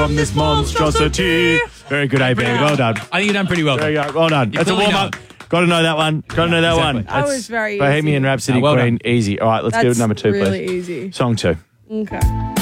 from this monstrosity. Very good, AB. Well done. I think you've done pretty well. There you go. Well done. That's a clearly warm-up. Got to know that one. Got to know that Exactly. one. That was That's very Bohemian easy. Rhapsody, well Queen. done. Easy. All right, let's That's give it number 2, please. really easy. Song 2. Okay.